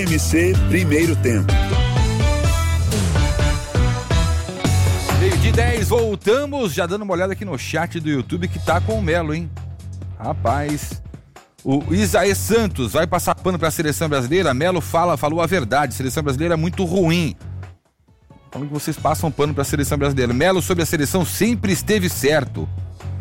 TMC, primeiro tempo. 12:10, voltamos, já dando uma olhada aqui no chat do YouTube que tá com o Melo, hein? Rapaz, o Isaías Santos vai passar pano pra seleção brasileira? Melo falou a verdade, a seleção brasileira é muito ruim. Como que vocês passam pano pra seleção brasileira? Melo sobre a seleção sempre esteve certo.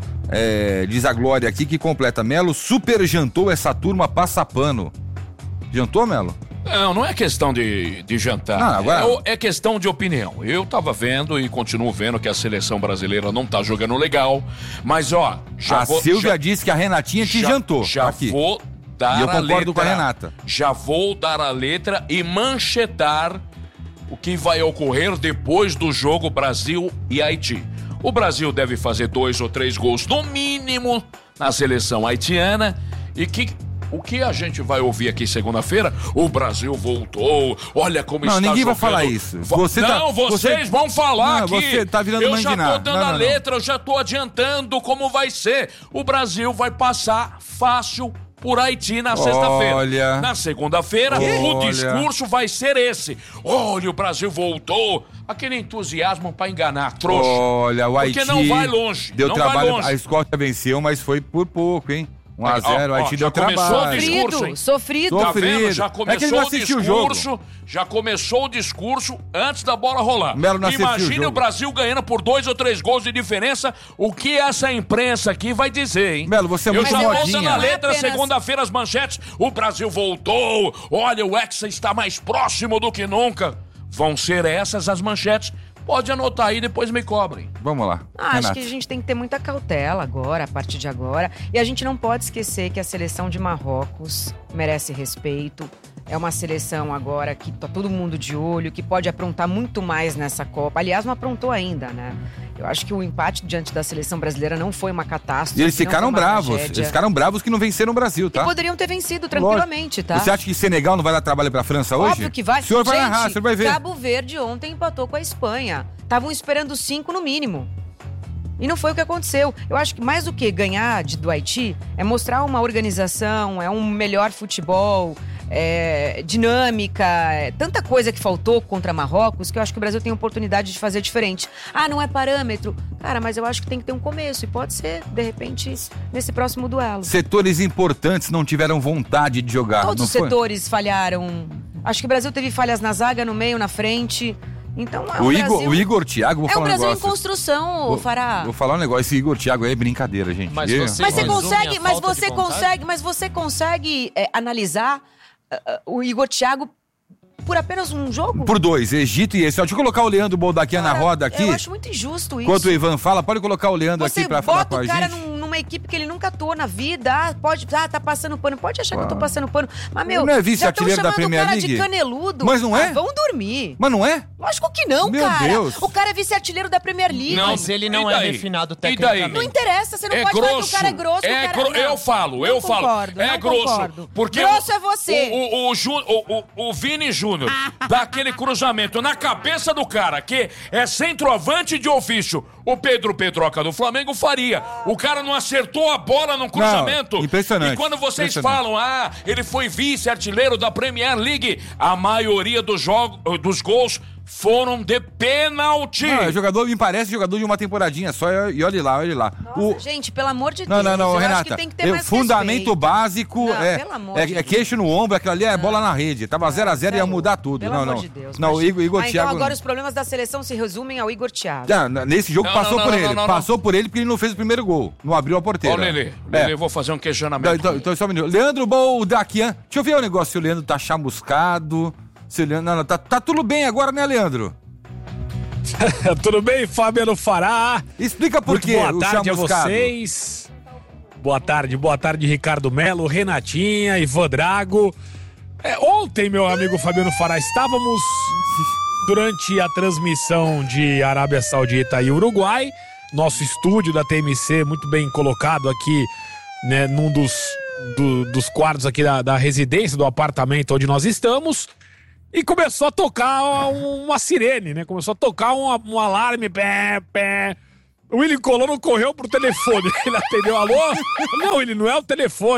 Diz a Glória aqui que completa. Melo super jantou essa turma, passa pano. Jantou, Melo? Não é questão de jantar. Agora... É questão de opinião. Eu tava vendo e continuo vendo que a seleção brasileira não tá jogando legal. Mas, ó... Silvia disse que a Renatinha te jantou. Já aqui. Vou dar e eu concordo a letra, com a Renata. Já vou dar a letra e manchetar o que vai ocorrer depois do jogo Brasil e Haiti. O Brasil deve fazer 2 ou 3 gols, no mínimo, na seleção haitiana. O que a gente vai ouvir aqui segunda-feira? O Brasil voltou, olha como está jogando. Não, ninguém vai falar isso. Vocês vão falar aqui. Você tá virando mandinar. Eu já tô dando a letra, eu já tô adiantando como vai ser. O Brasil vai passar fácil por Haiti na sexta-feira. Na segunda-feira, o discurso vai ser esse. Olha, o Brasil voltou. Aquele entusiasmo pra enganar, trouxa. Olha, o Haiti... Porque não vai longe. Deu trabalho, a Escócia venceu, mas foi por pouco, hein? 1-0, o Haiti deu trabalho. Sofrido. Tá vendo? Já começou o discurso. Já começou o discurso antes da bola rolar. Imagine o Brasil ganhando por 2 ou 3 gols de diferença. O que essa imprensa aqui vai dizer, hein? Melo, você é muito modinha. Eu já vou na letra, segunda-feira, as manchetes. O Brasil voltou. Olha, o Hexa está mais próximo do que nunca. Vão ser essas as manchetes. Pode anotar aí, depois me cobrem. Vamos lá. Acho que a gente tem que ter muita cautela agora, a partir de agora. E a gente não pode esquecer que a seleção de Marrocos merece respeito. É uma seleção agora que tá todo mundo de olho, que pode aprontar muito mais nessa Copa. Aliás, não aprontou ainda, né? Eu acho que o empate diante da seleção brasileira não foi uma catástrofe. E eles ficaram bravos. Tragédia. Eles ficaram bravos que não venceram o Brasil, tá? E poderiam ter vencido tranquilamente, tá? Você acha que Senegal não vai dar trabalho pra França hoje? Óbvio que vai. O senhor vai narrar, o senhor vai ver. Cabo Verde ontem empatou com a Espanha. Estavam esperando 5 no mínimo. E não foi o que aconteceu. Eu acho que mais do que ganhar do Haiti é mostrar uma organização, é um melhor futebol, dinâmica, tanta coisa que faltou contra Marrocos que eu acho que o Brasil tem oportunidade de fazer diferente. Não é parâmetro. Cara, mas eu acho que tem que ter um começo e pode ser, de repente, nesse próximo duelo. Setores importantes não tiveram vontade de jogar. Todos os setores falharam. Acho que o Brasil teve falhas na zaga, no meio, na frente. Então, o Igor Thiago, vou falar um negócio. É o Brasil em construção, Fará. Vou falar um negócio, esse Igor Thiago aí é brincadeira, gente. Mas você consegue analisar o Igor Thiago por apenas um jogo? Por 2, Egito e esse. Deixa eu colocar o Leandro Boldaquian na roda aqui. Eu acho muito injusto isso. Enquanto o Ivan fala, pode colocar o Leandro aqui pra falar com a gente. Você bota o cara numa equipe que ele nunca atuou na vida. Tá passando pano. Pode achar que eu tô passando pano. Mas, meu, não é vice-artilheiro da Premier League? Já estão chamando o cara de caneludo. Mas não é? Vão dormir. Mas não é? Lógico que não, meu cara. Deus. O cara é vice-artilheiro da Premier League. Não, mas ele não é refinado tecnicamente. Não interessa, você não pode falar que o cara é grosso. Eu falo. É grosso. Porque grosso é você. O Vini Júnior dá aquele cruzamento na cabeça do cara, que é centroavante de ofício. O Pedro Pedroca do Flamengo faria. O cara não acertou a bola no cruzamento. Não, impressionante. E quando vocês falam, ele foi vice-artilheiro da Premier League, a maioria dos gols foram de pênalti. Me parece jogador de uma temporadinha só, e olha lá. Nossa, gente, pelo amor de Deus. Não, eu Renata, acho que tem que ter mais fundamento respeito. básico Pelo amor de Deus. queixo no ombro, aquilo ali é bola na rede. Tava 0-0 e ia mudar tudo. Pelo amor de Deus. Não, o Igor Thiago... Então agora os problemas da seleção se resumem ao Igor Thiago. Nesse jogo passou por ele. Passou por ele porque ele não fez o primeiro gol. Não abriu a porteira. Ó, Lelê, eu vou fazer um questionamento. Então só um minuto. Leandro Boldaquian, deixa eu ver o negócio se o Leandro tá chamuscado. Se o Leandro... Tá tudo bem agora, né, Leandro? Tudo bem, Fabiano Fará? Explica por quê. Boa tarde a vocês. Boa tarde, Ricardo Melo, Renatinha, Ivan Drago. Ontem, meu amigo Fabiano Fará, estávamos durante a transmissão de Arábia Saudita e Uruguai. Nosso estúdio da TMC, muito bem colocado aqui, né, num dos quartos aqui da residência, do apartamento onde nós estamos. E começou a tocar uma sirene, né? Começou a tocar um alarme. Pé. O William Colono correu pro telefone. Ele atendeu, alô? Não, ele não é o telefone.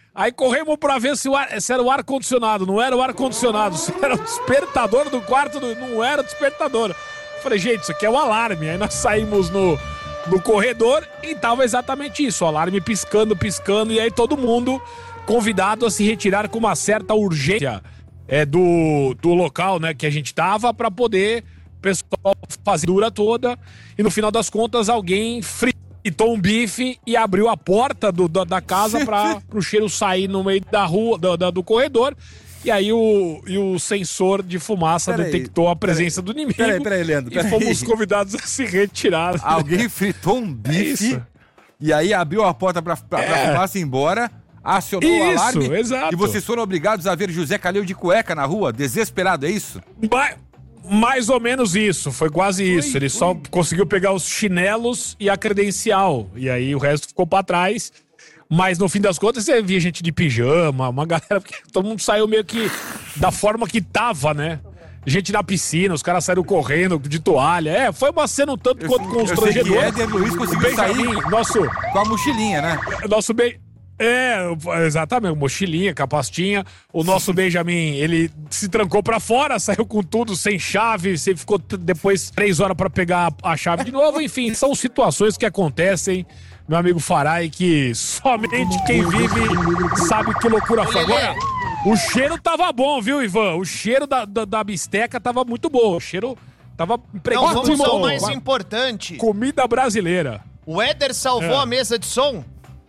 Aí corremos pra ver se era o ar-condicionado. Não era o ar-condicionado, se era o despertador do quarto, não era o despertador. Falei, gente, isso aqui é o alarme. Aí nós saímos no corredor e tava exatamente isso, o alarme piscando, e aí todo mundo convidado a se retirar com uma certa urgência do local, né, que a gente tava, pra poder o pessoal fazer a dura toda, e no final das contas alguém fritou um bife e abriu a porta da casa para o cheiro sair no meio da rua, do corredor. E aí o sensor de fumaça detectou a presença do inimigo. Peraí, Leandro. E fomos convidados a se retirar. Alguém fritou um bife e aí abriu a porta pra fumaça ir embora, acionou o alarme. Exato. E vocês foram obrigados a ver José Calil de cueca na rua, desesperado, é isso? Mais ou menos isso, foi quase isso. Ele só conseguiu pegar os chinelos e a credencial. E aí o resto ficou pra trás. Mas no fim das contas você via gente de pijama, uma galera, porque todo mundo saiu meio que da forma que tava, né? Gente na piscina, os caras saíram correndo de toalha. Foi uma cena um tanto quanto constrangedora. Éder Luiz conseguiu sair com a mochilinha, né? Exatamente, mochilinha, capastinha. O nosso Benjamin, ele se trancou pra fora, saiu com tudo, sem chave, você ficou depois 3 horas pra pegar a chave de novo. Enfim, são situações que acontecem, meu amigo Farai, que somente quem vive sabe que loucura foi. Agora, o cheiro tava bom, viu, Ivan? O cheiro da bisteca tava muito bom. O cheiro tava empregado. Não, vamos ao mais importante. Comida brasileira. O Éder salvou a mesa de som?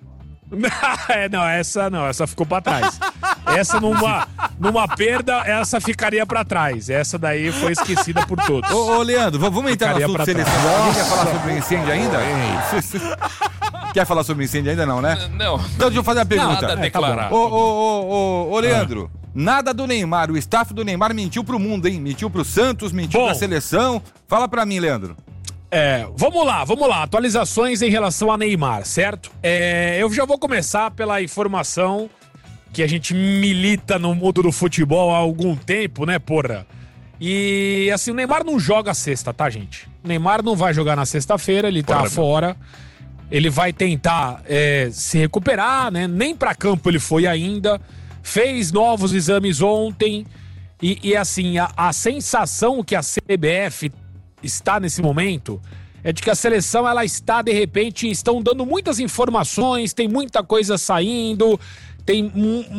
Essa ficou pra trás. Essa numa perda, essa ficaria pra trás. Essa daí foi esquecida por todos. Ô Leandro, vamos entrar no assunto seleção. Alguém quer falar sobre o incêndio ainda? Quer falar sobre o incêndio ainda não, né? Não. Então deixa eu fazer uma pergunta. Nada a declarar. Ô Leandro, nada do Neymar. O staff do Neymar mentiu pro mundo, hein? Mentiu pro Santos, mentiu pra seleção. Fala pra mim, Leandro. Vamos lá. Atualizações em relação a Neymar, certo? Eu já vou começar pela informação que a gente milita no mundo do futebol há algum tempo, né, porra? E, assim, o Neymar não joga sexta, tá, gente? O Neymar não vai jogar na sexta-feira, ele tá fora. Ele vai tentar se recuperar, né? Nem pra campo ele foi ainda. Fez novos exames ontem. E assim, a sensação que a CBF está nesse momento é de que a seleção, ela está, de repente, estão dando muitas informações, tem muita coisa saindo, tem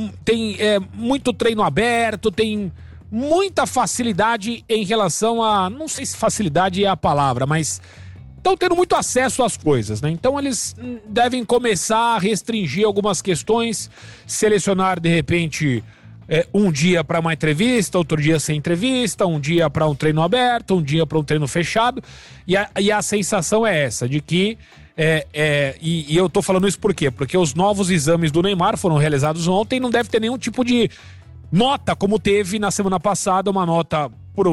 muito treino aberto, tem muita facilidade em relação a... Não sei se facilidade é a palavra, mas estão tendo muito acesso às coisas, né? Então eles devem começar a restringir algumas questões, selecionar, de repente... um dia para uma entrevista, outro dia sem entrevista, um dia para um treino aberto, um dia para um treino fechado, e a sensação é essa, de que e eu tô falando isso por quê? Porque os novos exames do Neymar foram realizados ontem e não deve ter nenhum tipo de nota, como teve na semana passada, uma nota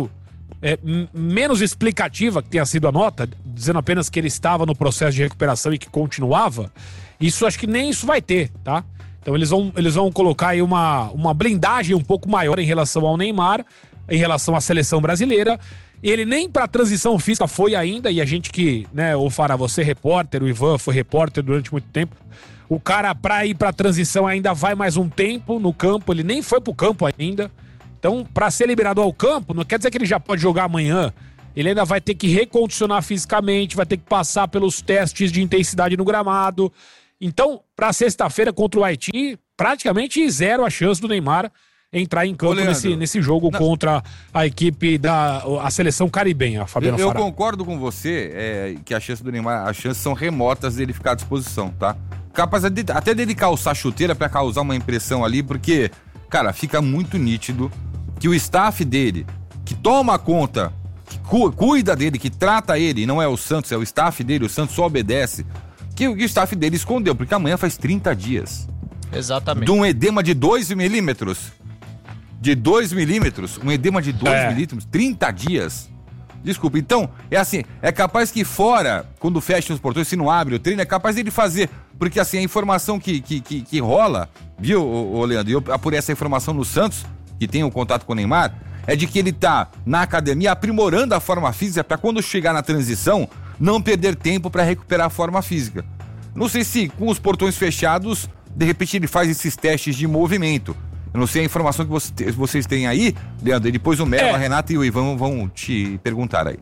menos explicativa que tenha sido a nota, dizendo apenas que ele estava no processo de recuperação e que continuava. Isso, acho que nem isso vai ter, tá? Então eles vão colocar aí uma blindagem um pouco maior em relação ao Neymar, em relação à seleção brasileira. Ele nem pra transição física foi ainda, e a gente que, né, o Fará, você é repórter, o Ivan foi repórter durante muito tempo. O cara, pra ir pra transição, ainda vai mais um tempo no campo, ele nem foi pro campo ainda. Então, pra ser liberado ao campo, não quer dizer que ele já pode jogar amanhã. Ele ainda vai ter que recondicionar fisicamente, vai ter que passar pelos testes de intensidade no gramado. Então, para sexta-feira contra o Haiti, praticamente zero a chance do Neymar entrar em campo nesse jogo contra a equipe a seleção caribenha, Fabiano Fará. Eu concordo com você que a chance do Neymar, as chances são remotas dele ficar à disposição, tá? Capaz até dele calçar chuteira para causar uma impressão ali, porque, cara, fica muito nítido que o staff dele, que toma conta, que cuida dele, que trata ele, não é o Santos, é o staff dele, o Santos só obedece, que o staff dele escondeu, porque amanhã faz 30 dias. Exatamente. De um edema de 2 milímetros. De 2 milímetros. Um edema de 2 milímetros. 30 dias. Desculpa. Então, é assim, é capaz que fora, quando fecha os portões, se não abre o treino, é capaz dele fazer. Porque assim, a informação que rola, viu, ô Leandro? Eu apurei essa informação no Santos, que tem um contato com o Neymar, é de que ele tá na academia aprimorando a forma física para quando chegar na transição, não perder tempo para recuperar a forma física. Não sei se com os portões fechados de repente ele faz esses testes de movimento. Eu não sei a informação que vocês têm aí, Leandro, e depois o Melo, a Renata e o Ivan vão te perguntar aí.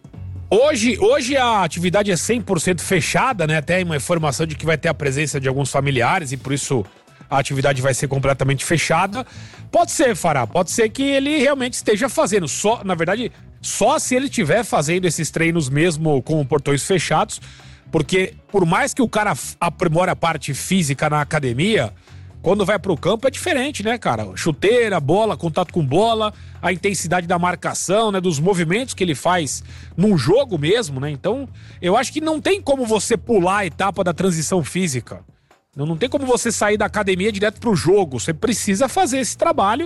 Hoje a atividade é 100% fechada, né? Até uma informação de que vai ter a presença de alguns familiares e por isso a atividade vai ser completamente fechada. Pode ser, Fará, pode ser que ele realmente esteja fazendo. Na verdade, só se ele estiver fazendo esses treinos mesmo com portões fechados, porque por mais que o cara aprimore a parte física na academia, quando vai pro campo é diferente, né, cara? Chuteira, bola, contato com bola, a intensidade da marcação, né, dos movimentos que ele faz num jogo mesmo, né? Então, eu acho que não tem como você pular a etapa da transição física. Não tem como você sair da academia direto pro jogo. Você precisa fazer esse trabalho.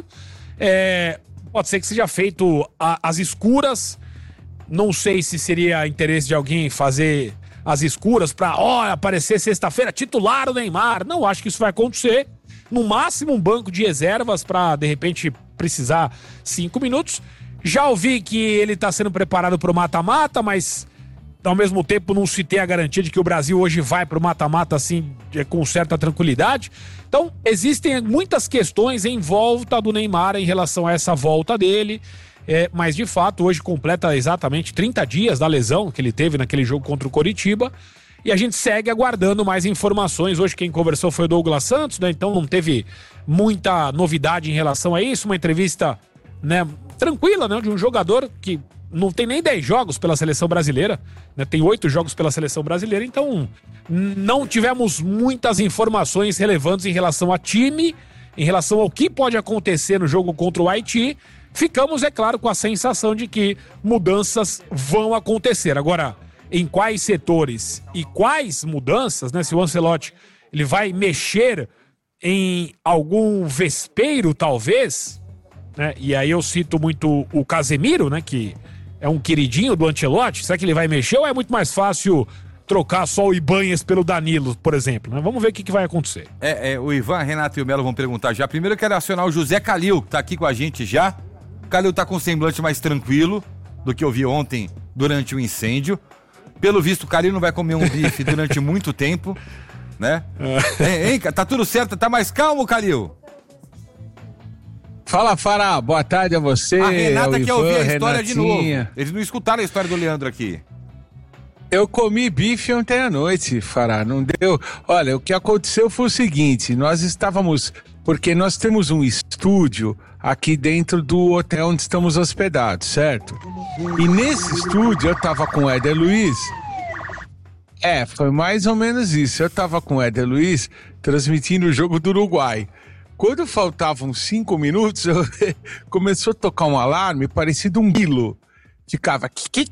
Pode ser que seja feito às escuras. Não sei se seria interesse de alguém fazer às escuras pra, aparecer sexta-feira, titular o Neymar. Não acho que isso vai acontecer. No máximo um banco de reservas pra, de repente, precisar 5 minutos. Já ouvi que ele tá sendo preparado pro mata-mata, mas ao mesmo tempo não se tem a garantia de que o Brasil hoje vai pro mata-mata assim, com certa tranquilidade. Então, existem muitas questões em volta do Neymar em relação a essa volta dele. Mas, de fato, hoje completa exatamente 30 dias da lesão que ele teve naquele jogo contra o Coritiba. E a gente segue aguardando mais informações. Hoje quem conversou foi o Douglas Santos, né? Então não teve muita novidade em relação a isso. Uma entrevista, né, tranquila, né, de um jogador que não tem nem 10 jogos pela seleção brasileira, né? Tem 8 jogos pela seleção brasileira. Então não tivemos muitas informações relevantes em relação a time, em relação ao que pode acontecer no jogo contra o Haiti. Ficamos, é claro, com a sensação de que mudanças vão acontecer. Agora, em quais setores e quais mudanças, né? Se o Ancelotti ele vai mexer em algum vespeiro, talvez, né? E aí eu cito muito o Casemiro, né? Que é um queridinho do Ancelotti. Será que ele vai mexer ou é muito mais fácil trocar só o Ibanez pelo Danilo, por exemplo, né? Vamos ver o que vai acontecer. O Ivan, a Renata e o Melo vão perguntar já. Primeiro eu quero acionar o José Calil, que tá aqui com a gente já. O Calil tá com um semblante mais tranquilo do que eu vi ontem durante o incêndio. Pelo visto, o Calil não vai comer um bife durante muito tempo, né? Tá tudo certo? Tá mais calmo, Calil? Fala, Fará. Boa tarde a você. A Renata quer ouvir a história Renatinha. de novo. Eles não escutaram a história do Leandro aqui. Eu comi bife ontem à noite, Fará. Não deu. Olha, o que aconteceu foi o seguinte: nós estávamos. Porque nós temos um estúdio aqui dentro do hotel onde estamos hospedados, certo? E nesse estúdio eu tava com o Éder Luiz. Foi mais ou menos isso. Eu tava com o Éder Luiz transmitindo o jogo do Uruguai. Quando faltavam 5 minutos, começou a tocar um alarme parecido um grilo. Ficava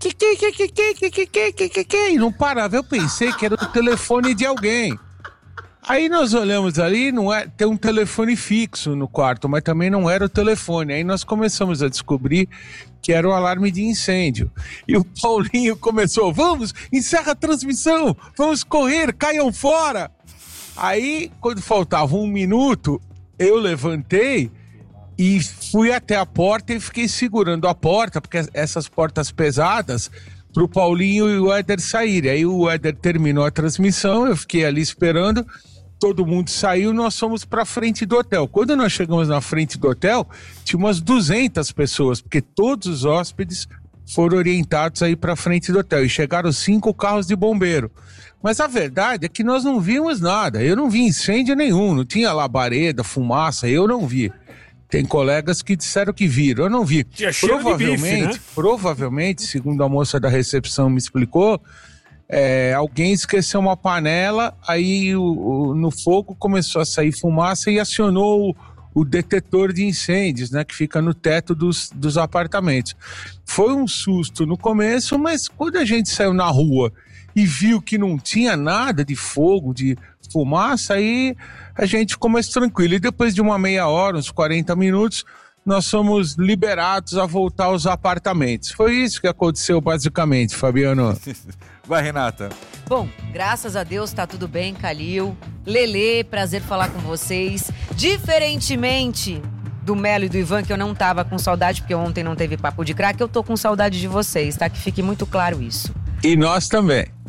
e não parava. Eu pensei que era o telefone de alguém. Aí nós olhamos ali, tem um telefone fixo no quarto, mas também não era o telefone. Aí nós começamos a descobrir que era o alarme de incêndio. E o Paulinho começou, vamos, encerra a transmissão, vamos correr, caiam fora. Aí, quando faltava 1 minuto, eu levantei e fui até a porta e fiquei segurando a porta, porque essas portas pesadas, pro Paulinho e o Éder saírem. Aí o Éder terminou a transmissão, eu fiquei ali esperando. Todo mundo saiu, nós fomos para frente do hotel. Quando nós chegamos na frente do hotel, tinha umas 200 pessoas, porque todos os hóspedes foram orientados a ir para frente do hotel. E chegaram 5 carros de bombeiro. Mas a verdade é que nós não vimos nada. Eu não vi incêndio nenhum, não tinha labareda, fumaça, eu não vi. Tem colegas que disseram que viram, eu não vi. Tinha cheiro de bife, né? Provavelmente, segundo a moça da recepção me explicou, alguém esqueceu uma panela, aí no fogo começou a sair fumaça e acionou o detetor de incêndios, né, que fica no teto dos apartamentos. Foi um susto no começo, mas quando a gente saiu na rua e viu que não tinha nada de fogo, de fumaça, aí a gente ficou mais tranquilo. E depois de uma meia hora, uns 40 minutos, nós fomos liberados a voltar aos apartamentos. Foi isso que aconteceu basicamente, Fabiano. Vai, Renata. Bom, graças a Deus tá tudo bem, Calil. Lelê, prazer falar com vocês. Diferentemente do Melo e do Ivan, que eu não tava com saudade, porque ontem não teve papo de craque, eu tô com saudade de vocês, tá? Que fique muito claro isso. E nós também.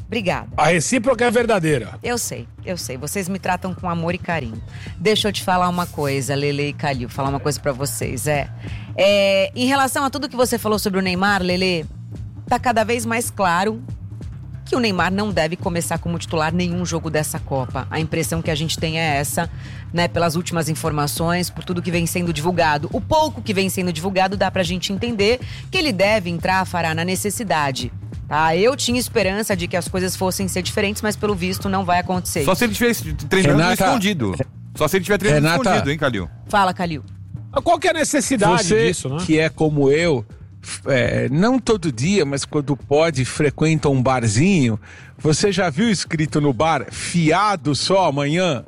Obrigada. A recíproca é verdadeira. Eu sei. Vocês me tratam com amor e carinho. Deixa eu te falar uma coisa, Lele e Calil, falar uma coisa pra vocês. Em relação a tudo que você falou sobre o Neymar, Lele, tá cada vez mais claro que o Neymar não deve começar como titular nenhum jogo dessa Copa. A impressão que a gente tem é essa, né? Pelas últimas informações, por tudo que vem sendo divulgado. O pouco que vem sendo divulgado dá pra gente entender que ele deve entrar, Fará, na necessidade. Tá? Eu tinha esperança de que as coisas fossem ser diferentes, mas pelo visto não vai acontecer. Só se ele estiver treinando escondido. Só se ele estiver treinando escondido, hein, Calil? Fala, Calil. Qual que é a necessidade disso, né? Que é como eu, não todo dia, mas quando pode, frequenta um barzinho. Você já viu escrito no bar, fiado só amanhã?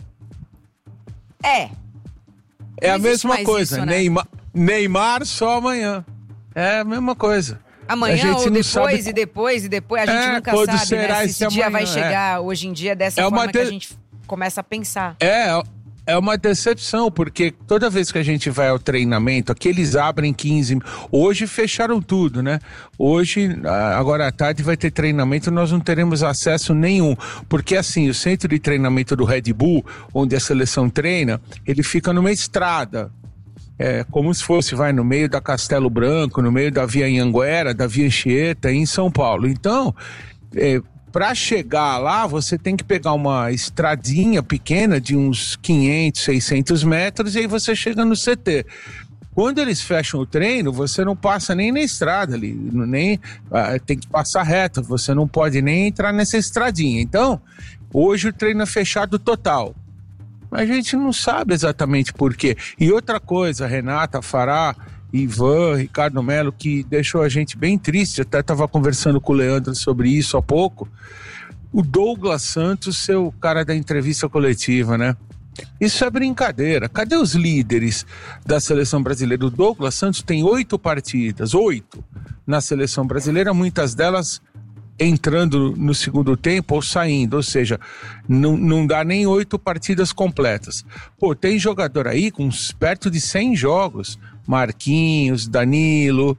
É a mesma coisa, isso, né? Neymar só amanhã. É a mesma coisa. Amanhã ou depois, e depois, a gente nunca sabe, né? Se esse dia vai chegar hoje em dia dessa forma que a gente começa a pensar. É uma decepção, porque toda vez que a gente vai ao treinamento, aqui eles abrem 15... Hoje fecharam tudo, né? Hoje, agora à tarde, vai ter treinamento, nós não teremos acesso nenhum. Porque assim, o centro de treinamento do Red Bull, onde a seleção treina, ele fica numa estrada. Como se fosse, no meio da Castelo Branco, no meio da Via Anhanguera, da Via Anchieta, em São Paulo. Então, para chegar lá, você tem que pegar uma estradinha pequena de uns 500, 600 metros e aí você chega no CT. Quando eles fecham o treino, você não passa nem na estrada ali, tem que passar reto, você não pode nem entrar nessa estradinha. Então, hoje o treino é fechado total. Mas a gente não sabe exatamente por quê. E outra coisa, Renata, Fará, Ivan, Ricardo Melo, que deixou a gente bem triste, até estava conversando com o Leandro sobre isso há pouco, o Douglas Santos ser o cara da entrevista coletiva, né? Isso é brincadeira. Cadê os líderes da seleção brasileira? O Douglas Santos tem 8 partidas, 8 na seleção brasileira, muitas delas entrando no segundo tempo ou saindo, ou seja, não dá nem 8 partidas completas. Tem jogador aí com perto de 100 jogos, Marquinhos, Danilo,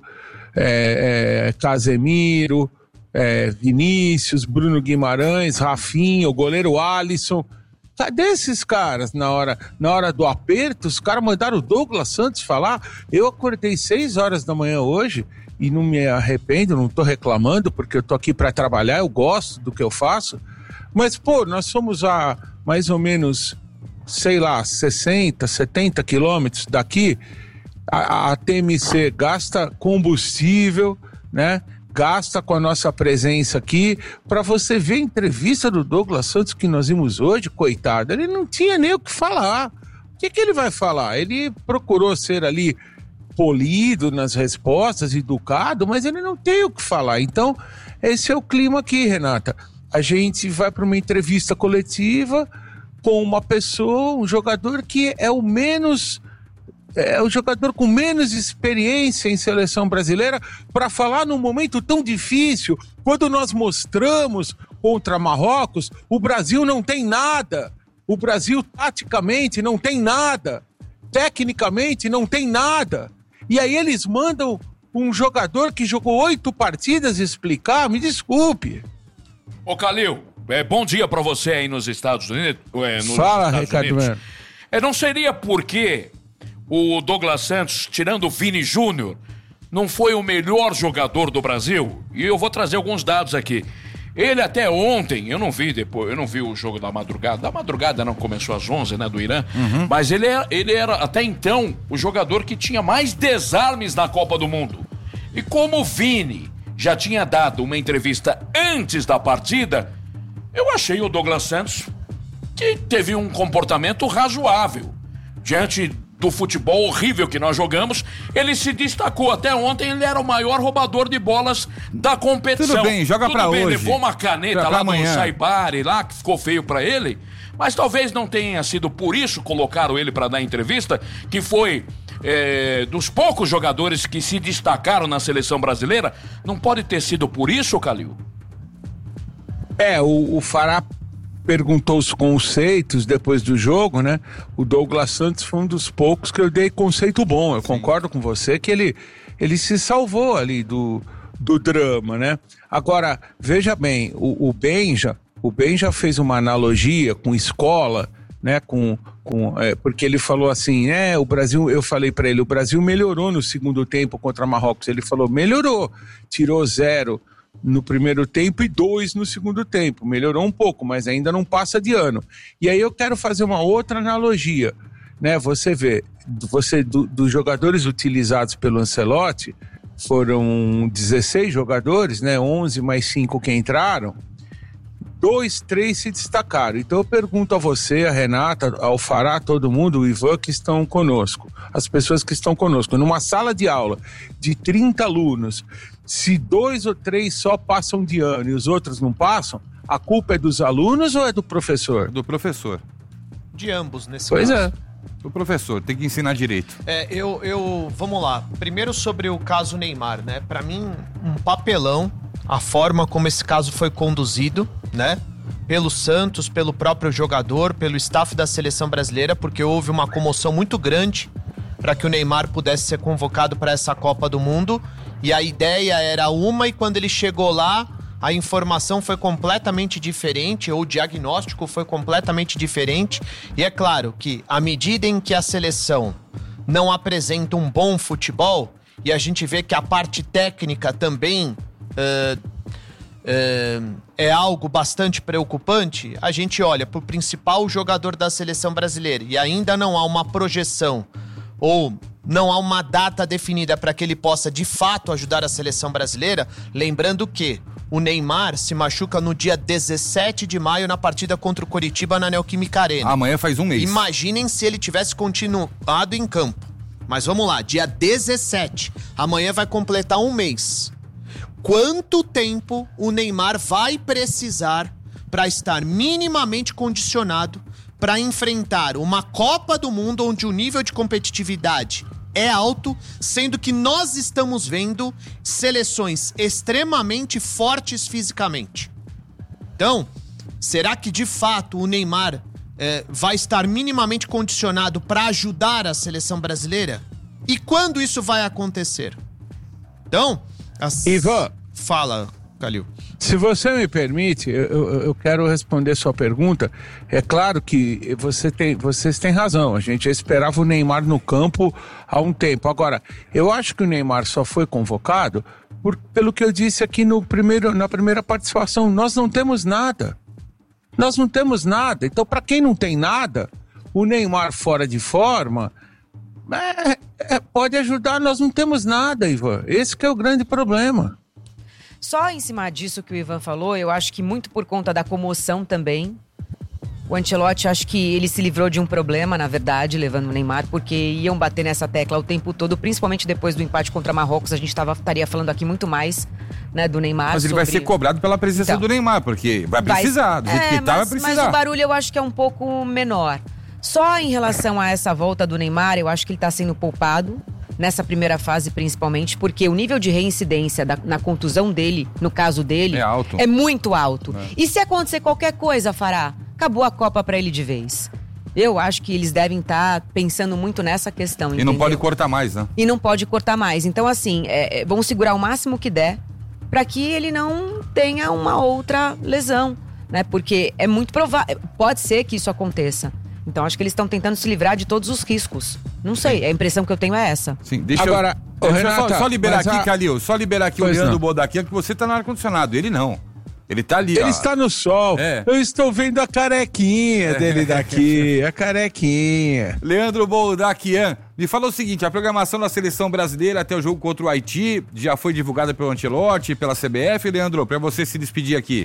Casemiro, Vinícius, Bruno Guimarães, Rafinha, o goleiro Alisson. Cadê esses caras na hora do aperto? Os caras mandaram o Douglas Santos falar. Eu acordei 6 horas da manhã hoje e não me arrependo, não tô reclamando, porque eu tô aqui para trabalhar, eu gosto do que eu faço. Mas, nós somos a mais ou menos, 60, 70 quilômetros daqui. A TMC gasta combustível, né? Gasta com a nossa presença aqui. Para você ver a entrevista do Douglas Santos que nós vimos hoje, coitado, ele não tinha nem o que falar. O que ele vai falar? Ele procurou ser ali polido nas respostas, educado, mas ele não tem o que falar. Então, esse é o clima aqui, Renata. A gente vai para uma entrevista coletiva com uma pessoa, um jogador que é o jogador com menos experiência em seleção brasileira, para falar num momento tão difícil, quando nós mostramos contra Marrocos, o Brasil não tem nada. O Brasil, taticamente, não tem nada. Tecnicamente, não tem nada. E aí eles mandam um jogador que jogou 8 partidas explicar? Me desculpe. Ô, Calil, bom dia pra você aí nos Estados Unidos. Fala, Ricardo. Não seria porque o Douglas Santos, tirando o Vini Júnior, não foi o melhor jogador do Brasil? E eu vou trazer alguns dados aqui. Ele até ontem, eu não vi o jogo da madrugada não, começou às 11, né, do Irã, mas ele era até então o jogador que tinha mais desarmes na Copa do Mundo. E como o Vini já tinha dado uma entrevista antes da partida, eu achei o Douglas Santos que teve um comportamento razoável. Diante do futebol horrível que nós jogamos, ele se destacou. Até ontem ele era o maior roubador de bolas da competição. Tudo bem, joga pra hoje. Levou uma caneta lá no Saibari, lá, que ficou feio pra ele, mas talvez não tenha sido por isso colocaram ele pra dar entrevista, que foi dos poucos jogadores que se destacaram na seleção brasileira. Não pode ter sido por isso, Calil? O Fará perguntou os conceitos depois do jogo, né? O Douglas Santos foi um dos poucos que eu dei conceito bom. Eu concordo com você que ele se salvou ali do do drama, né? Agora, veja bem, o Ben já fez uma analogia com escola, né? Porque ele falou assim, o Brasil, eu falei para ele, o Brasil melhorou no segundo tempo contra Marrocos. Ele falou, melhorou, tirou 0 no primeiro tempo e 2 no segundo tempo. Melhorou um pouco, mas ainda não passa de ano. E aí eu quero fazer uma outra analogia, né? Você vê, dos jogadores utilizados pelo Ancelotti, foram 16 jogadores, né? 11 mais 5 que entraram, 2, 3 se destacaram. Então eu pergunto a você, a Renata, ao Fará, todo mundo, o Ivan, que estão conosco, as pessoas que estão conosco, numa sala de aula de 30 alunos, se 2 ou 3 só passam de ano e os outros não passam, a culpa é dos alunos ou é do professor? Do professor. De ambos, nesse Pois caso. Do professor, tem que ensinar direito. Vamos lá. Primeiro sobre o caso Neymar, né? Pra mim, um papelão, a forma como esse caso foi conduzido, né? Pelo Santos, pelo próprio jogador, pelo staff da seleção brasileira, porque houve uma comoção muito grande para que o Neymar pudesse ser convocado para essa Copa do Mundo. E a ideia era uma, e quando ele chegou lá, a informação foi completamente diferente, ou o diagnóstico foi completamente diferente. E é claro que, à medida em que a seleção não apresenta um bom futebol, e a gente vê que a parte técnica também é algo bastante preocupante, a gente olha para o principal jogador da seleção brasileira e ainda não há uma projeção ou não há uma data definida para que ele possa de fato ajudar a seleção brasileira, lembrando que o Neymar se machuca no dia 17 de maio na partida contra o Coritiba na Neoquímica Arena. Amanhã faz um mês. Imaginem se ele tivesse continuado em campo. Mas vamos lá, dia 17, amanhã vai completar um mês. Quanto tempo o Neymar vai precisar para estar minimamente condicionado para enfrentar uma Copa do Mundo onde o nível de competitividade é alto, sendo que nós estamos vendo seleções extremamente fortes fisicamente? Então, será que de fato o Neymar vai estar minimamente condicionado para ajudar a seleção brasileira? E quando isso vai acontecer? Então, Ivan, fala, Calil. Se você me permite, eu quero responder sua pergunta. É claro que vocês têm razão, a gente já esperava o Neymar no campo há um tempo. Agora, eu acho que o Neymar só foi convocado pelo que eu disse aqui na primeira participação. Nós não temos nada. Nós não temos nada. Então, para quem não tem nada, o Neymar fora de forma pode ajudar. Nós não temos nada, Ivan. Esse que é o grande problema. Só em cima disso que o Ivan falou, eu acho que muito por conta da comoção também. O Ancelotti, acho que ele se livrou de um problema, na verdade, levando o Neymar, porque iam bater nessa tecla o tempo todo, principalmente depois do empate contra Marrocos. A gente estaria falando aqui muito mais, né, do Neymar. Mas ele vai ser cobrado pela presença do Neymar, porque vai precisar, do jeito que tá, vai precisar. Mas o barulho eu acho que é um pouco menor. Só em relação a essa volta do Neymar, eu acho que ele está sendo poupado. Nessa primeira fase, principalmente, porque o nível de reincidência na contusão dele, no caso dele, é muito alto. E se acontecer qualquer coisa, Fará, acabou a Copa pra ele de vez. Eu acho que eles devem estar pensando muito nessa questão, entendeu? E não pode cortar mais, né? E não pode cortar mais. Então, assim, vamos segurar o máximo que der pra que ele não tenha uma outra lesão, né? Porque é muito provável, pode ser que isso aconteça. Então acho que eles estão tentando se livrar de todos os riscos. Não sei, a impressão que eu tenho é essa. Sim, deixa Agora, eu só liberar aqui, Calil, só liberar aqui o Leandro Bodaquia, que você tá no ar-condicionado, ele não. Ele tá ali, Ele está no sol. Eu estou vendo a carequinha dele daqui, a carequinha. Leandro Bodaquian, me fala o seguinte, a programação da seleção brasileira até o jogo contra o Haiti já foi divulgada pelo Ancelotti, pela CBF, Leandro, pra você se despedir aqui.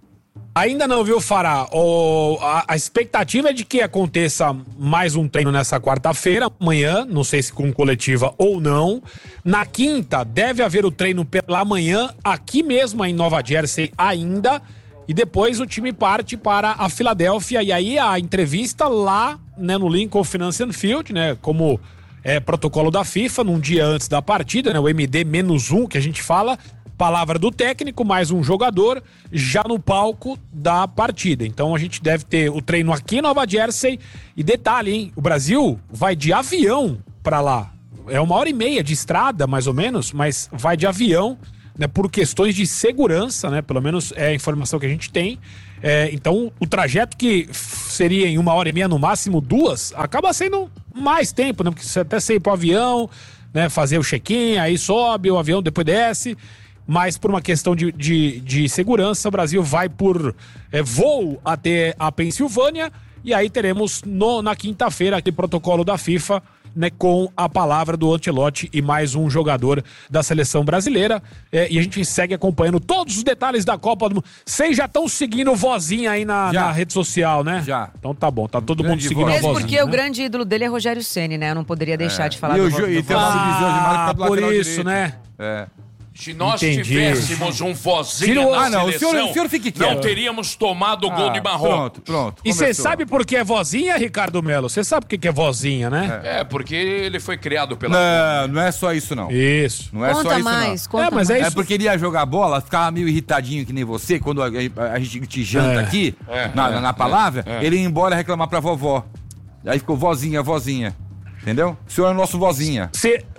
Ainda não, viu, Fará? A expectativa é de que aconteça mais um treino nessa quarta-feira, amanhã, não sei se com coletiva ou não. Na quinta, deve haver o treino pela manhã, aqui mesmo em Nova Jersey ainda. E depois o time parte para a Filadélfia. E aí a entrevista lá, né, no Lincoln Financial Field, né, como protocolo da FIFA, num dia antes da partida, né, o MD-1 que a gente fala. Palavra do técnico, mais um jogador já no palco da partida. Então a gente deve ter o treino aqui em Nova Jersey. E detalhe, hein? O Brasil vai de avião pra lá. É 1h30 de estrada, mais ou menos, mas vai de avião. né, por questões de segurança, né? Pelo menos é a informação que a gente tem. Então, o trajeto que seria em 1h30, no máximo 2, acaba sendo mais tempo, né? Porque você até ir pro avião, né? Fazer o check-in, aí sobe o avião, depois desce. Mas por uma questão de segurança, o Brasil vai por voo até a Pensilvânia. E aí teremos na quinta-feira aquele protocolo da FIFA, né, com a palavra do Ancelotti e mais um jogador da seleção brasileira. E a gente segue acompanhando todos os detalhes da Copa do Mundo. Vocês já estão seguindo o Vozinha aí na rede social, né? Já. Então tá bom, tá todo mundo seguindo o Mesmo Vozinha. porque né? o grande ídolo dele é Rogério Ceni, né? Eu não poderia deixar de falar E do o tem uma divisão de marca do por lateral isso, direito. né? Se nós Entendi. tivéssemos um Vozinha na não, seleção, o senhor fique quieto. não teríamos tomado o gol de Marrocos. Pronto. E você sabe por que é Vozinha, Ricardo Melo? Você sabe por que é Vozinha, né? Porque ele foi criado pela... Não é só isso, não. Isso. Não é só Conta isso, mais, não. conta mas mais. é É porque ele ia jogar bola, ficava meio irritadinho que nem você, quando a gente te janta aqui, na palavra, ele ia embora reclamar pra vovó. Aí ficou vozinha. Entendeu? O senhor é o nosso vozinha.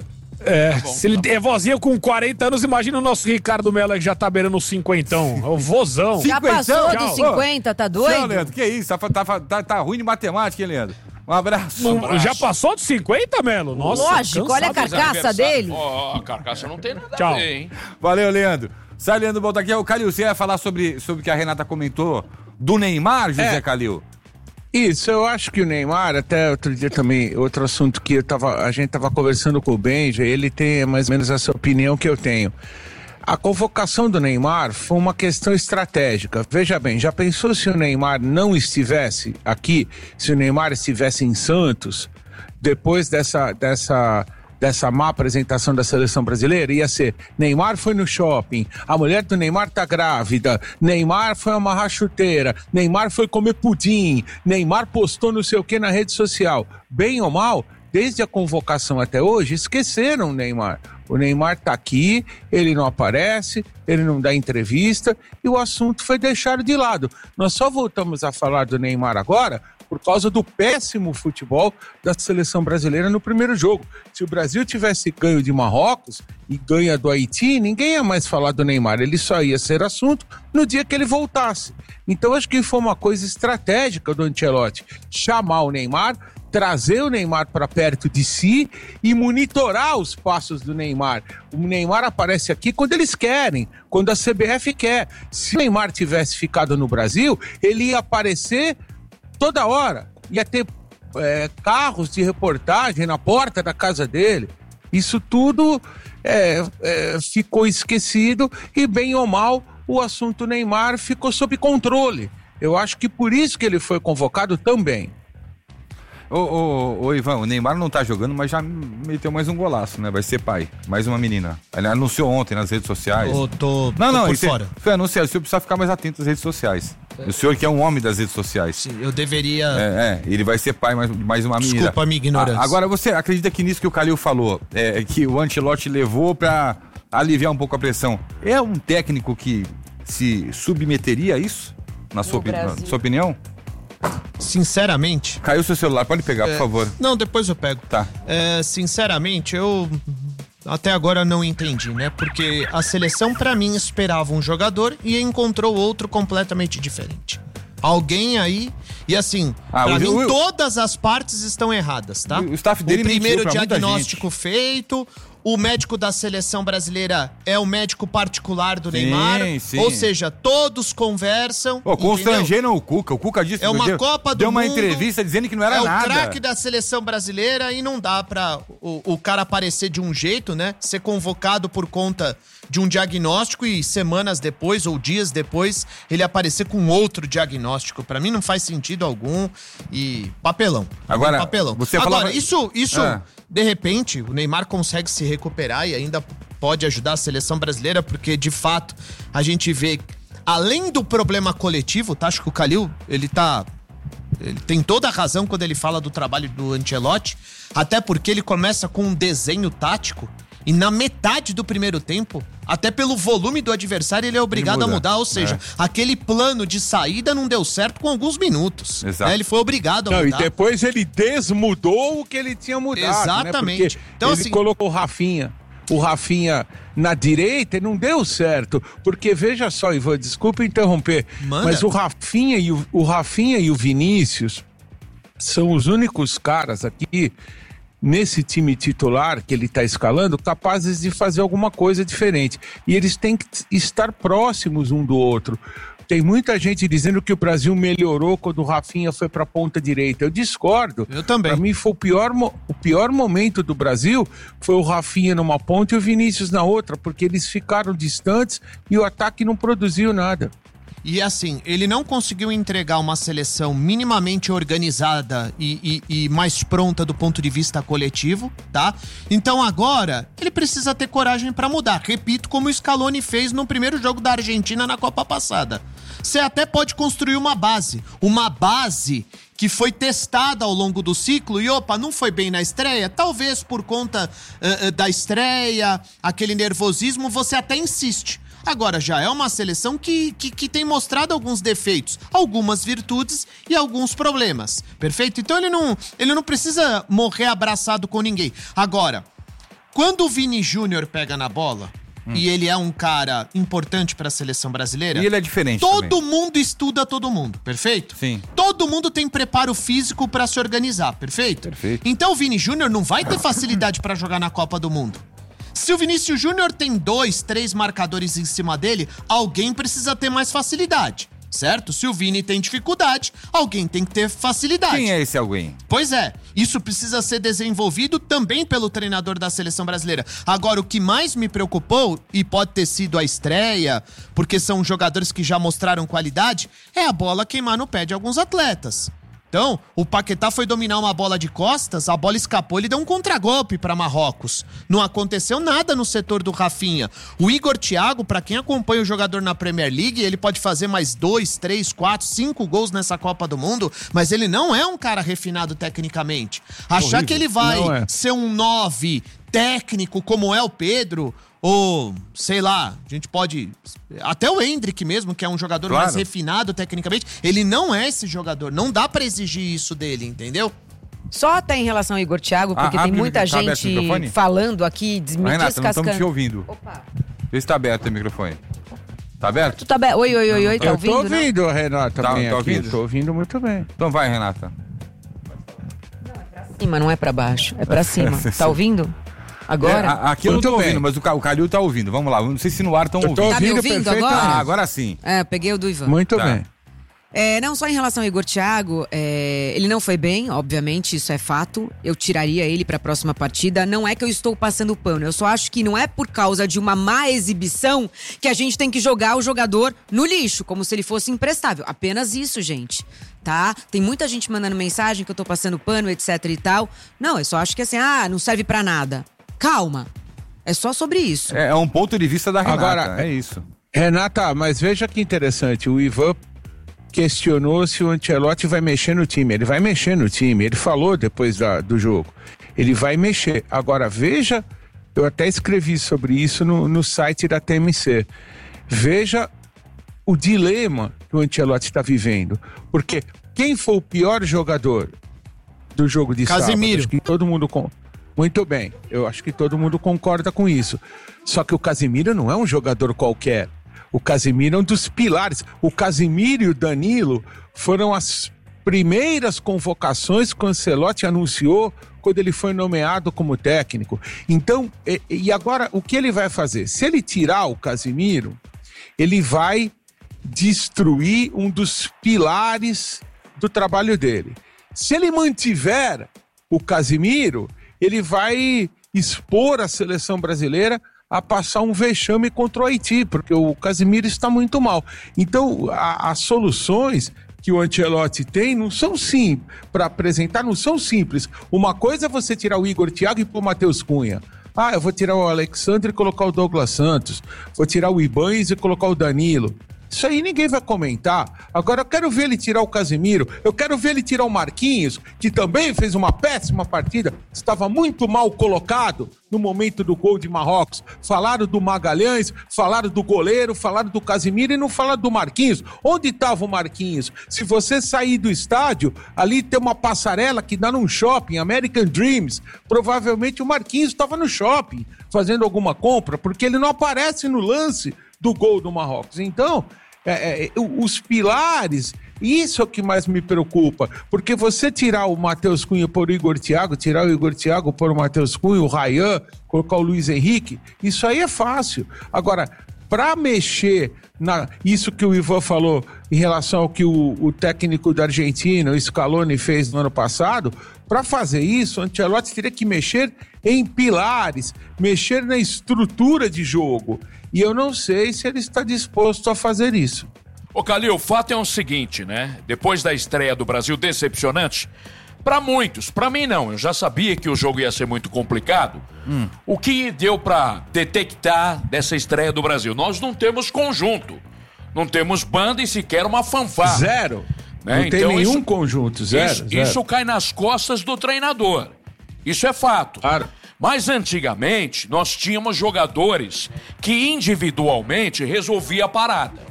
Se ele é vozinha com 40 anos, imagina o nosso Ricardo Melo que já tá beirando os 50. É o vozão. Já passou Cinquentão? dos 50, tá doido? Senhor, Leandro, que isso? Tá ruim de matemática, hein, Leandro? Um abraço. Já passou dos 50, Melo? Nossa, Lógico, olha a cansado. carcaça dele. A carcaça não tem nada Tchau. a ver, hein? Valeu, Leandro. Sai, Leandro, volta aqui. O Calil, você ia falar sobre o que a Renata comentou do Neymar, José Calil? Isso, eu acho que o Neymar, até outro dia também, outro assunto que a gente tava conversando com o Benja, ele tem mais ou menos essa opinião que eu tenho. A convocação do Neymar foi uma questão estratégica. Veja bem, já pensou se o Neymar não estivesse aqui, se o Neymar estivesse em Santos, depois dessa má apresentação da seleção brasileira? Ia ser: Neymar foi no shopping, a mulher do Neymar tá grávida, Neymar foi amarrar chuteira, Neymar foi comer pudim, Neymar postou não sei o que na rede social. Bem ou mal, desde a convocação até hoje, esqueceram o Neymar. O Neymar tá aqui, ele não aparece, ele não dá entrevista e o assunto foi deixado de lado. Nós só voltamos a falar do Neymar agora por causa do péssimo futebol da seleção brasileira no primeiro jogo. Se o Brasil tivesse ganho de Marrocos e ganha do Haiti, ninguém ia mais falar do Neymar. Ele só ia ser assunto no dia que ele voltasse. Então acho que foi uma coisa estratégica do Ancelotti chamar o Neymar, trazer o Neymar para perto de si e monitorar os passos do Neymar. O Neymar aparece aqui quando eles querem, quando a CBF quer. Se o Neymar tivesse ficado no Brasil, ele ia aparecer toda hora. Ia ter carros de reportagem na porta da casa dele. Isso tudo ficou esquecido e, bem ou mal, o assunto Neymar ficou sob controle. Eu acho que por isso que ele foi convocado também. Ô, Ivan, o Neymar não tá jogando, mas já meteu mais um golaço, né? Vai ser pai. Mais uma menina. Ele anunciou ontem nas redes sociais. Tô por fora. Foi anunciado. O senhor precisa ficar mais atento às redes sociais. O senhor que é um homem das redes sociais. Sim, eu deveria... Ele vai ser pai mais uma menina. Desculpa a minha ignorância. Agora, você acredita que nisso que o Calil falou, que o Ancelotti levou pra aliviar um pouco a pressão, é um técnico que se submeteria a isso? Na sua opinião? Sinceramente... Caiu seu celular, pode pegar, por favor. Não, depois eu pego. Tá. Sinceramente, eu até agora não entendi, né? Porque a seleção, pra mim, esperava um jogador e encontrou outro completamente diferente. Alguém aí... E assim, pra mim, todas as partes estão erradas, tá? O staff dele o primeiro mentiu pra muita diagnóstico feito... O médico da seleção brasileira é o médico particular do Neymar. Sim. Ou seja, todos conversam. Constrangeram o Cuca. O Cuca disse é uma Copa do deu uma Mundo, entrevista dizendo que não era nada. É o craque da seleção brasileira e não dá pra o cara aparecer de um jeito, né? Ser convocado por conta de um diagnóstico e semanas depois ou dias depois ele aparecer com outro diagnóstico. Pra mim não faz sentido algum e papelão. Agora, papelão. Você falava... Agora, isso de repente, o Neymar consegue se recuperar e ainda pode ajudar a seleção brasileira, porque de fato a gente vê, além do problema coletivo, tá? Acho que o Calil, ele tem toda a razão quando ele fala do trabalho do Ancelotti, até porque ele começa com um desenho tático e na metade do primeiro tempo, até pelo volume do adversário, ele é obrigado a mudar. Ou seja, aquele plano de saída não deu certo com alguns minutos. Exato. Né? Ele foi obrigado a mudar. E depois ele desmudou o que ele tinha mudado. Exatamente. Né? Então, ele colocou o Rafinha. o Rafinha na direita e não deu certo. Porque veja só, Ivan, desculpa interromper, mas o Rafinha e o Vinícius são os únicos caras aqui nesse time titular que ele está escalando, capazes de fazer alguma coisa diferente. E eles têm que estar próximos um do outro. Tem muita gente dizendo que o Brasil melhorou quando o Rafinha foi para a ponta direita. Eu discordo. Eu também. Para mim foi o pior momento do Brasil foi o Rafinha numa ponta e o Vinícius na outra, porque eles ficaram distantes e o ataque não produziu nada. E assim, ele não conseguiu entregar uma seleção minimamente organizada e mais pronta do ponto de vista coletivo, tá? Então agora, ele precisa ter coragem pra mudar. Repito, como o Scaloni fez no primeiro jogo da Argentina na Copa passada. Você até pode construir uma base que foi testada ao longo do ciclo e, não foi bem na estreia, talvez por conta da estreia, aquele nervosismo, você até insiste. Agora, já é uma seleção que tem mostrado alguns defeitos, algumas virtudes e alguns problemas, perfeito? Então ele não precisa morrer abraçado com ninguém. Agora, quando o Vini Júnior pega na bola, e ele é um cara importante para a seleção brasileira... E ele é diferente Todo mundo estuda todo mundo, perfeito? Sim. Todo mundo tem preparo físico para se organizar, perfeito? Perfeito. Então o Vini Júnior não vai ter facilidade para jogar na Copa do Mundo. Se o Vinícius Júnior tem 2, 3 marcadores em cima dele, alguém precisa ter mais facilidade, certo? Se o Vini tem dificuldade, alguém tem que ter facilidade. Quem é esse alguém? Pois é, isso precisa ser desenvolvido também pelo treinador da seleção brasileira. Agora, o que mais me preocupou, e pode ter sido a estreia, porque são jogadores que já mostraram qualidade, é a bola queimar no pé de alguns atletas. Então, o Paquetá foi dominar uma bola de costas, a bola escapou, ele deu um contragolpe para Marrocos. Não aconteceu nada no setor do Rafinha. O Igor Thiago, para quem acompanha o jogador na Premier League, ele pode fazer mais 2, 3, 4, 5 gols nessa Copa do Mundo, mas ele não é um cara refinado tecnicamente. Achar que ele vai ser um 9 técnico como é o Pedro... Ou, sei lá, a gente pode... Até o Endrick mesmo, que é um jogador mais refinado tecnicamente, ele não é esse jogador. Não dá pra exigir isso dele, entendeu? Só até em relação ao Igor Thiago, porque tem muita gente falando aqui, me Renata, não descascando. estamos te ouvindo. Opa. Vê se tá aberto o microfone. Tá aberto? Tu tá aberto? Oi, tá ouvindo? Eu tô ouvindo, né? Renata, tá bem aqui. Ouvindo? Tô ouvindo muito bem. Então vai, Renata. Cima, não é pra baixo, é pra cima. Tá ouvindo? Agora? Aqui eu não tô ouvindo, mas o Calil tá ouvindo. Vamos lá, não sei se no ar estão ouvindo. Tá me ouvindo agora? Agora sim. É, peguei o do Ivan. Muito bem. Não, só em relação ao Igor Thiago, ele não foi bem, obviamente, isso é fato. Eu tiraria ele pra próxima partida. Não é que eu estou passando pano, eu só acho que não é por causa de uma má exibição que a gente tem que jogar o jogador no lixo, como se ele fosse imprestável. Apenas isso, gente. Tá? Tem muita gente mandando mensagem que eu tô passando pano, etc e tal. Não, eu só acho que assim, não serve pra nada. Calma, é só sobre isso. É um ponto de vista da Renata, agora, é isso. Renata, mas veja que interessante, o Ivan questionou se o Ancelotti vai mexer no time. Ele vai mexer no time, ele falou depois do jogo. Ele vai mexer. Agora, veja, eu até escrevi sobre isso no site da TMC. Veja o dilema que o Ancelotti está vivendo. Porque quem foi o pior jogador do jogo de Casemiro. Sábado? Acho que todo mundo... Muito bem, eu acho que todo mundo concorda com isso. Só que o Casemiro não é um jogador qualquer. O Casemiro é um dos pilares. O Casemiro e o Danilo foram as primeiras convocações que o Ancelotti anunciou quando ele foi nomeado como técnico. Então, e agora, o que ele vai fazer? Se ele tirar o Casemiro, ele vai destruir um dos pilares do trabalho dele. Se ele mantiver o Casemiro, ele vai expor a seleção brasileira a passar um vexame contra o Haiti, porque o Casemiro está muito mal. Então, as soluções que o Ancelotti tem não são simples, para apresentar não são simples. Uma coisa é você tirar o Igor Thiago e pôr o Matheus Cunha. Eu vou tirar o Alexandre e colocar o Douglas Santos. Vou tirar o Ibanez e colocar o Danilo. Isso aí ninguém vai comentar. Agora eu quero ver ele tirar o Casemiro, eu quero ver ele tirar o Marquinhos, que também fez uma péssima partida, estava muito mal colocado no momento do gol de Marrocos. Falaram do Magalhães, falaram do goleiro, falaram do Casemiro e não falaram do Marquinhos. Onde estava o Marquinhos? Se você sair do estádio, ali tem uma passarela que dá num shopping, American Dreams. Provavelmente o Marquinhos estava no shopping fazendo alguma compra, porque ele não aparece no lance do gol do Marrocos. Então, os pilares, isso é o que mais me preocupa, porque você tirar o Matheus Cunha por Igor Thiago, tirar o Igor Thiago por o Matheus Cunha, o Ryan, colocar o Luiz Henrique, isso aí é fácil. Agora, para mexer isso que o Ivan falou em relação ao que o técnico da Argentina, o Scaloni, fez no ano passado, para fazer isso, o Ancelotti teria que mexer em pilares, mexer na estrutura de jogo. E eu não sei se ele está disposto a fazer isso. Ô Calil, o fato é o seguinte, né? Depois da estreia do Brasil decepcionante, para muitos, para mim não, eu já sabia que o jogo ia ser muito complicado. O que deu para detectar dessa estreia do Brasil? Nós não temos conjunto, não temos banda e sequer uma fanfarra. Zero. Né? Não tem então, nenhum conjunto, zero. Isso cai nas costas do treinador. Isso é fato. Claro. Mas antigamente nós tínhamos jogadores que individualmente resolviam a parada.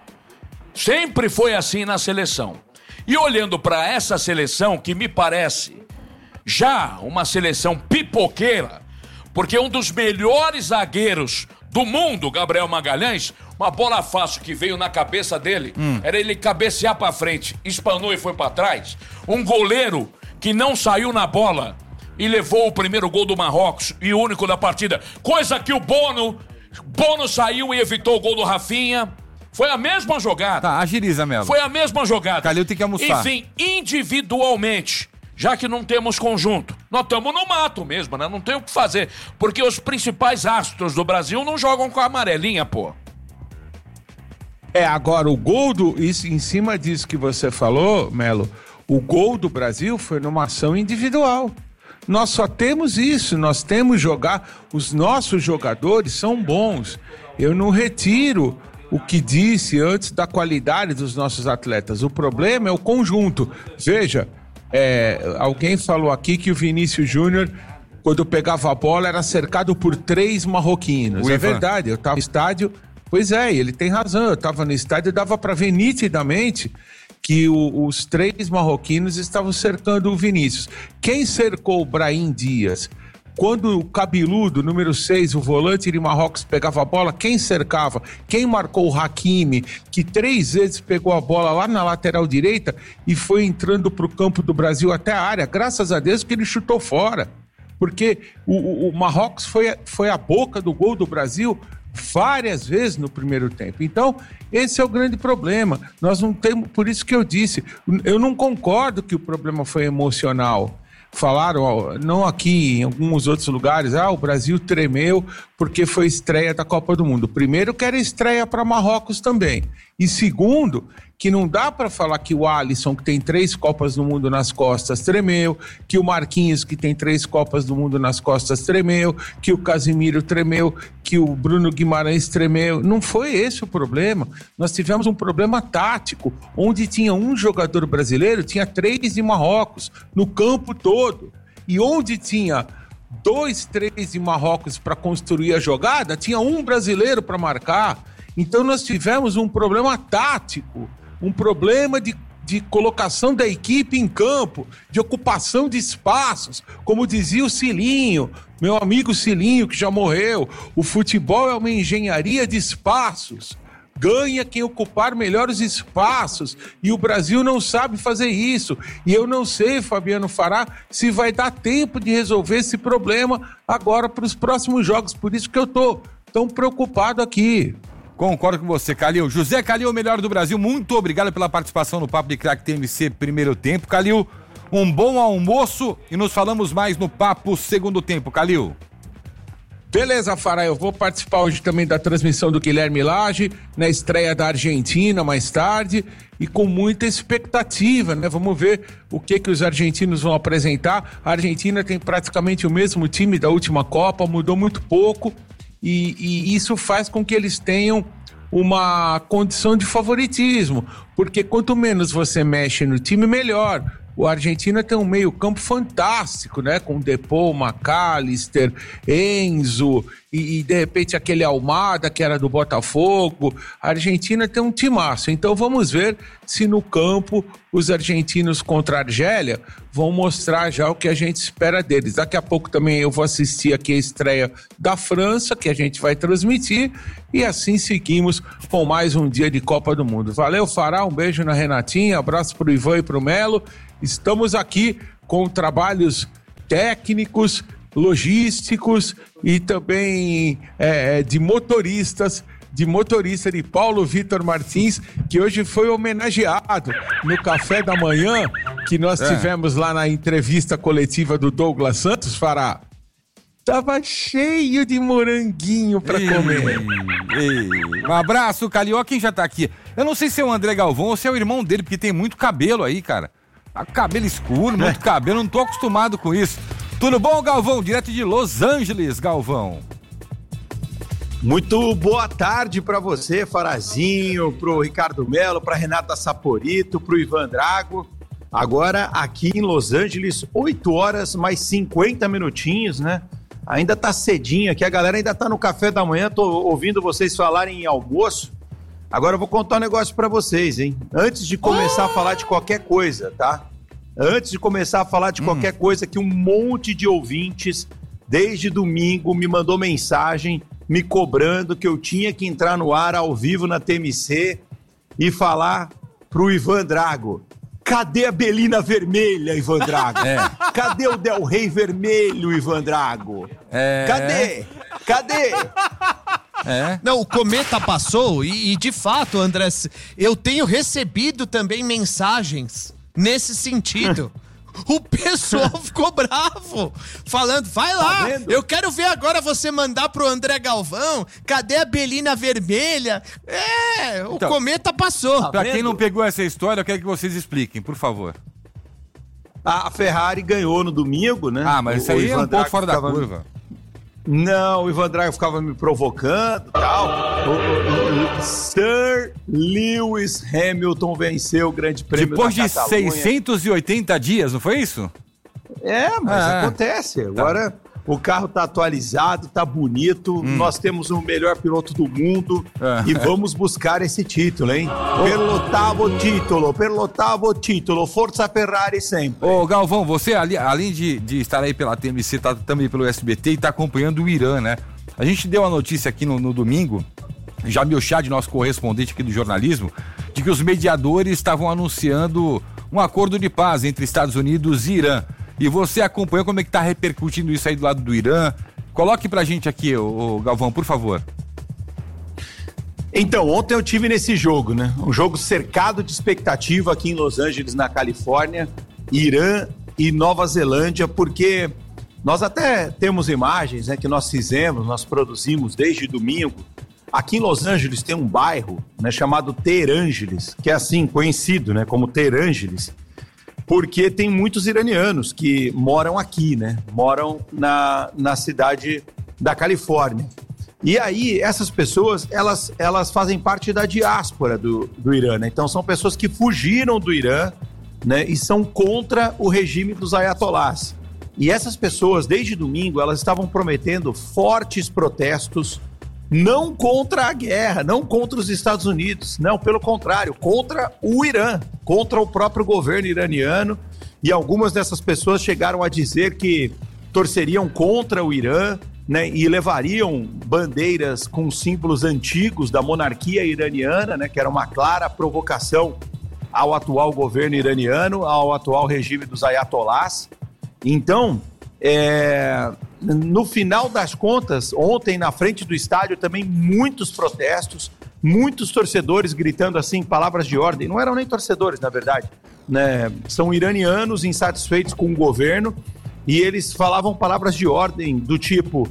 Sempre foi assim na seleção. E olhando para essa seleção, que me parece já uma seleção pipoqueira, porque um dos melhores zagueiros do mundo, Gabriel Magalhães, uma bola fácil que veio na cabeça dele, era ele cabecear para frente, espanou e foi para trás. Um goleiro que não saiu na bola e levou o primeiro gol do Marrocos e o único da partida, coisa que o Bono saiu e evitou o gol do Rafinha. Foi a mesma jogada. Tá, agiliza, Melo. Foi a mesma jogada. Calil tem que almoçar. Enfim, individualmente, já que não temos conjunto, nós estamos no mato mesmo, né? Não tem o que fazer, porque os principais astros do Brasil não jogam com a amarelinha, pô. Agora o gol isso, em cima disso que você falou, Melo, o gol do Brasil foi numa ação individual. Nós só temos isso, nós temos jogar, os nossos jogadores são bons. Eu não retiro o que disse antes da qualidade dos nossos atletas. O problema é o conjunto. Veja, alguém falou aqui que o Vinícius Júnior, quando pegava a bola, era cercado por 3 marroquinos. É verdade, eu estava no estádio. Pois é, ele tem razão. Eu estava no estádio e dava para ver nitidamente que os 3 marroquinos estavam cercando o Vinícius. Quem cercou o Brahim Dias? Quando o cabeludo, número 6, o volante de Marrocos, pegava a bola, quem cercava? Quem marcou o Hakimi, que 3 vezes pegou a bola lá na lateral direita e foi entrando para o campo do Brasil até a área, graças a Deus que ele chutou fora. Porque o Marrocos foi a boca do gol do Brasil várias vezes no primeiro tempo. Então, esse é o grande problema. Nós não temos, por isso que eu disse, eu não concordo que o problema foi emocional. Falaram, não aqui, em alguns outros lugares, o Brasil tremeu porque foi estreia da Copa do Mundo. Primeiro, que era estreia para Marrocos também. E segundo, que não dá para falar que o Alisson, que tem 3 Copas do Mundo nas costas, tremeu, que o Marquinhos, que tem 3 Copas do Mundo nas costas, tremeu, que o Casemiro tremeu, que o Bruno Guimarães tremeu. Não foi esse o problema. Nós tivemos um problema tático, onde tinha um jogador brasileiro, tinha 3 de Marrocos, no campo todo. E onde tinha 2, 3 de Marrocos para construir a jogada, tinha um brasileiro para marcar. Então nós tivemos um problema tático, um problema de colocação da equipe em campo, de ocupação de espaços, como dizia o Cilinho, meu amigo Cilinho, que já morreu. O futebol é uma engenharia de espaços. Ganha quem ocupar melhor os espaços. E o Brasil não sabe fazer isso. E eu não sei, Fabiano Fará, se vai dar tempo de resolver esse problema agora para os próximos jogos. Por isso que eu tô tão preocupado aqui. Concordo com você, Calil. José Calil, o melhor do Brasil, muito obrigado pela participação no Papo de Craque TMC primeiro tempo. Calil, um bom almoço e nos falamos mais no Papo segundo tempo, Calil. Beleza, Fará, eu vou participar hoje também da transmissão do Guilherme Lage, na estreia da Argentina mais tarde, e com muita expectativa, né? Vamos ver o que os argentinos vão apresentar. A Argentina tem praticamente o mesmo time da última Copa, mudou muito pouco, e isso faz com que eles tenham uma condição de favoritismo, porque quanto menos você mexe no time, melhor. O Argentina tem um meio-campo fantástico, né? Com Depou, McAllister, Enzo e de repente aquele Almada que era do Botafogo. A Argentina tem um timaço. Então vamos ver se no campo os argentinos contra a Argélia vão mostrar já o que a gente espera deles. Daqui a pouco também eu vou assistir aqui a estreia da França, que a gente vai transmitir, e assim seguimos com mais um dia de Copa do Mundo. Valeu, Fará, um beijo na Renatinha, abraço pro Ivan e pro Melo. Estamos aqui com trabalhos técnicos, logísticos e também de motorista de Paulo Vitor Martins, que hoje foi homenageado no café da manhã que nós tivemos lá na entrevista coletiva do Douglas Santos, Fará. Tava cheio de moranguinho pra comer. Um abraço, Carioca, quem já tá aqui? Eu não sei se é o André Galvão ou se é o irmão dele, porque tem muito cabelo aí, cara. Cabelo escuro, muito cabelo, não tô acostumado com isso. Tudo bom, Galvão? Direto de Los Angeles, Galvão. Muito boa tarde para você, Farazinho, pro Ricardo Melo, pra Renata Saporito, pro Ivan Drago. Agora aqui em Los Angeles, 8 horas mais 50 minutinhos, né? Ainda tá cedinho aqui, a galera ainda tá no café da manhã, tô ouvindo vocês falarem em almoço. Agora eu vou contar um negócio pra vocês, hein? Antes de começar a falar de qualquer coisa, tá? Antes de começar a falar de qualquer coisa, que um monte de ouvintes, desde domingo, me mandou mensagem me cobrando que eu tinha que entrar no ar ao vivo na TMC e falar pro Ivan Drago. Cadê a Belina Vermelha, Ivan Drago? Cadê o Del Rey Vermelho, Ivan Drago? Cadê? Não, o cometa passou e de fato, André, eu tenho recebido também mensagens nesse sentido. O pessoal ficou bravo, falando, vai lá, eu quero ver agora você mandar pro André Galvão, cadê a Belina Vermelha? O cometa passou. Pra quem não pegou essa história, eu quero que vocês expliquem, por favor. A Ferrari ganhou no domingo, né? Mas isso aí é um pouco fora da curva. Não, o Ivan Drago ficava me provocando e tal. O Sir Lewis Hamilton venceu o Grande Prêmio depois da de Catalunha. 680 dias, não foi isso? Mas acontece. Agora o carro tá atualizado, tá bonito. Nós temos o melhor piloto do mundo e vamos buscar esse título, hein? Per l'ottavo título. Forza Ferrari sempre. Ô, Galvão, você, além de estar aí pela TMC, tá também pelo SBT e tá acompanhando o Irã, né? A gente deu a notícia aqui no domingo, Jamil Chad, nosso correspondente aqui do jornalismo, de que os mediadores estavam anunciando um acordo de paz entre Estados Unidos e Irã. E você acompanhou como é que tá repercutindo isso aí do lado do Irã? Coloque pra gente aqui, o Galvão, por favor. Então, ontem eu tive nesse jogo, né? Um jogo cercado de expectativa aqui em Los Angeles, na Califórnia, Irã e Nova Zelândia, porque nós até temos imagens, né, que nós produzimos desde domingo. Aqui em Los Angeles tem um bairro, né, chamado Terângeles, que é assim, conhecido, né, como Terângeles, porque tem muitos iranianos que moram aqui, né? Moram na cidade da Califórnia. E aí, essas pessoas, elas fazem parte da diáspora do Irã, né? Então, são pessoas que fugiram do Irã, né? E são contra o regime dos ayatolás. E essas pessoas, desde domingo, elas estavam prometendo fortes protestos, não contra a guerra, não contra os Estados Unidos, não, pelo contrário, contra o Irã, contra o próprio governo iraniano, e algumas dessas pessoas chegaram a dizer que torceriam contra o Irã, né, e levariam bandeiras com símbolos antigos da monarquia iraniana, né, que era uma clara provocação ao atual governo iraniano, ao atual regime dos ayatolás. Então, no final das contas, ontem na frente do estádio também muitos protestos, muitos torcedores gritando assim palavras de ordem, não eram nem torcedores na verdade, né? São iranianos insatisfeitos com o governo e eles falavam palavras de ordem do tipo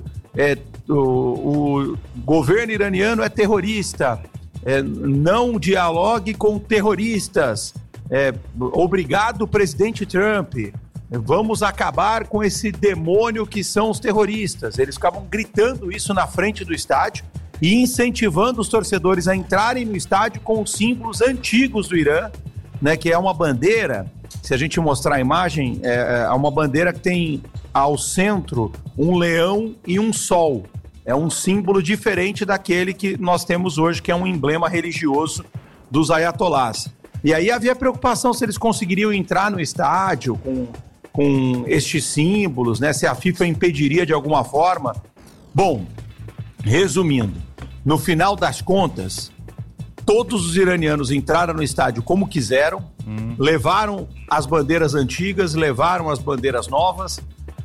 o governo iraniano é terrorista, não dialogue com terroristas, obrigado presidente Trump, vamos acabar com esse demônio que são os terroristas. Eles ficavam gritando isso na frente do estádio e incentivando os torcedores a entrarem no estádio com os símbolos antigos do Irã, né, que é uma bandeira, se a gente mostrar a imagem, é uma bandeira que tem ao centro um leão e um sol. É um símbolo diferente daquele que nós temos hoje, que é um emblema religioso dos ayatolás. E aí havia preocupação se eles conseguiriam entrar no estádio com estes símbolos, né? Se a FIFA impediria de alguma forma. Bom, resumindo, no final das contas, todos os iranianos entraram no estádio como quiseram, levaram as bandeiras antigas, levaram as bandeiras novas,